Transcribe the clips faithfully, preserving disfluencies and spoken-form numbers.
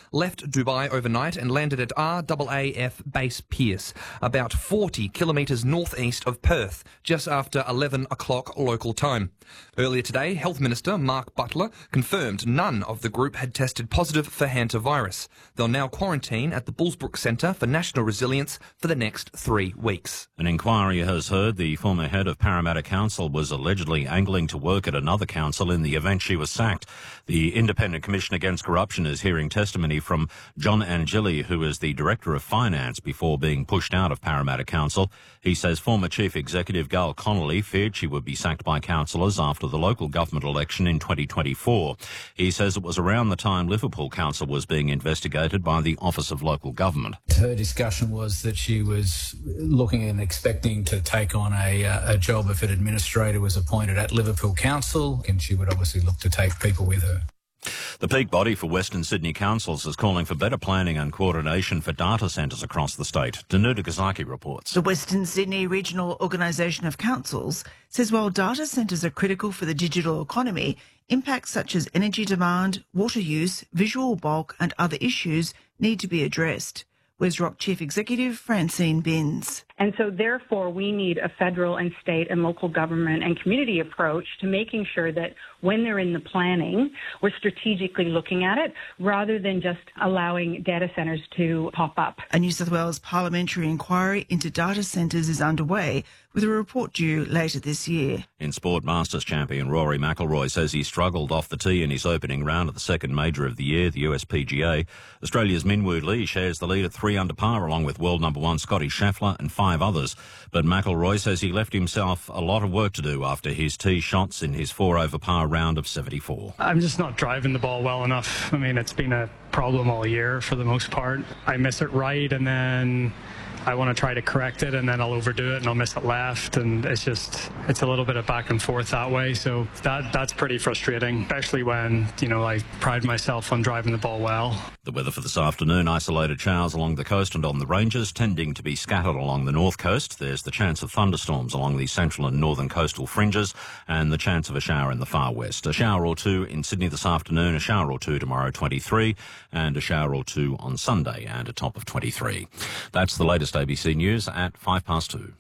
left Dubai overnight and landed at R A A F Base Pearce, about forty kilometres northeast of Perth, just after eleven o'clock local time. Earlier today, Health Minister Mark Butler confirmed none of the group had tested positive for hantavirus. They'll now quarantine at the Bullsbrook Centre for National Resilience for the next three weeks. An inquiry has heard the former head of Parramatta Council was allegedly angling to work at another council in the event she was sacked. The Independent Commission Against Corruption is hearing testimony from John Angeli, who is the Director of Finance before being pushed out of Parramatta Council. He says former Chief Executive Gal Connolly feared she would be sacked by councillors after the local government election in twenty twenty-four. He says it was around the time Liverpool Council was being investigated by the Office of Local Government. Her discussion was that she was looking and expecting to take on a, a job if an administrator was appointed at Liverpool Council, and she would obviously look to take people with her. The peak body for Western Sydney councils is calling for better planning and coordination for data centres across the state. Danuta Kazaki reports. The Western Sydney Regional Organisation of Councils says while data centres are critical for the digital economy, impacts such as energy demand, water use, visual bulk and other issues need to be addressed. Wesrock Chief Executive Francine Binns. And so therefore we need a federal and state and local government and community approach to making sure that when they're in the planning, we're strategically looking at it rather than just allowing data centres to pop up. A New South Wales parliamentary inquiry into data centres is underway, with a report due later this year. In sport, Masters champion Rory McIlroy says he struggled off the tee in his opening round of the second major of the year, the U S P G A. Australia's Minwoo Lee shares the lead at three under par along with world number one Scotty Scheffler and five others. But McIlroy says he left himself a lot of work to do after his tee shots in his four over par round of seventy-four. I'm just not driving the ball well enough. I mean, it's been a problem all year for the most part. I miss it right and then I want to try to correct it and then I'll overdo it and I'll miss it left, and it's just, it's a little bit of back and forth that way. So that that's pretty frustrating, especially when, you know, I pride myself on driving the ball well. The weather for this afternoon: isolated showers along the coast and on the ranges, tending to be scattered along the north coast. There's the chance of thunderstorms along the central and northern coastal fringes and the chance of a shower in the far west. A shower or two in Sydney this afternoon, a shower or two tomorrow, twenty-three, and a shower or two on Sunday and a top of twenty-three. That's the latest A B C News at five past two.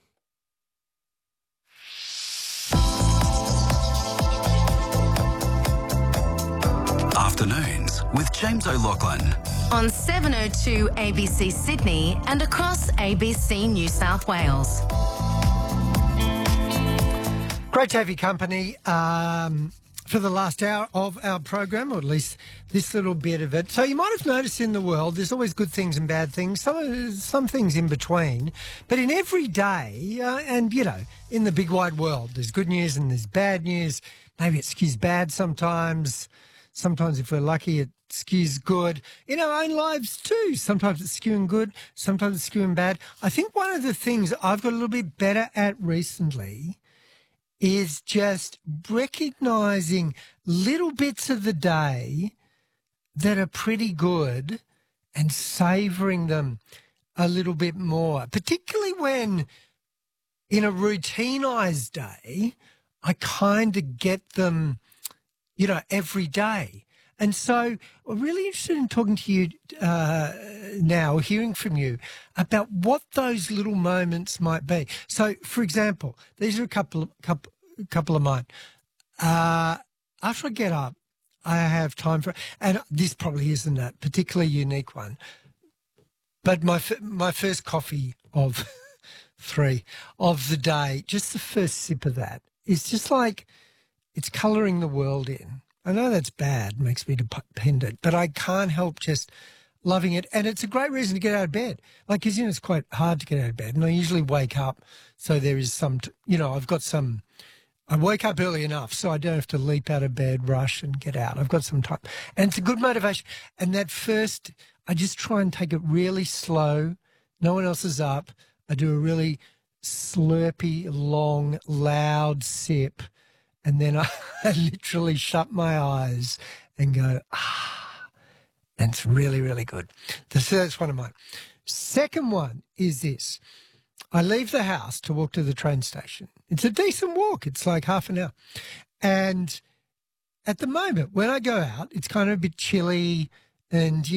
Afternoons with James O'Loughlin. On seven oh two A B C Sydney and across A B C New South Wales. Great to have you company um, for the last hour of our program, or at least this little bit of it. So you might have noticed in the world there's always good things and bad things, some, some things in between. But in every day, uh, and, you know, in the big wide world, there's good news and there's bad news. Maybe it skews bad sometimes. Sometimes, if we're lucky, it skews good. In our own lives too, sometimes it's skewing good, sometimes it's skewing bad. I think one of the things I've got a little bit better at recently is just recognising little bits of the day that are pretty good and savouring them a little bit more, particularly when in a routinised day, I kind of get them, you know, every day. And so I'm really interested in talking to you uh, now, hearing from you about what those little moments might be. So, for example, these are a couple of, couple, couple of mine. Uh, after I get up, I have time for, and this probably isn't a particularly unique one, but my my first coffee of three of the day, just the first sip of that, is just like it's colouring the world in. I know that's bad, makes me dependent, but I can't help just loving it. And it's a great reason to get out of bed. Like, because, you know, it's quite hard to get out of bed. And I usually wake up, so there is some, t- you know, I've got some, I wake up early enough so I don't have to leap out of bed, rush and get out. I've got some time. And it's a good motivation. And that first, I just try and take it really slow. No one else is up. I do a really slurpy, long, loud sip. And then I, I literally shut my eyes and go, ah, and it's really, really good. So that's one of mine. Second one is this. I leave the house to walk to the train station. It's a decent walk. It's like half an hour. And at the moment, when I go out, it's kind of a bit chilly and, you